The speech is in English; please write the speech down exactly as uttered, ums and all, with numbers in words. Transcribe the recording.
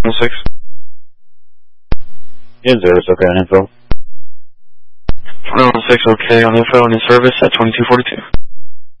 one six. Yeah, zero, it's okay on info. one six, okay on info and in service at twenty-two forty-two.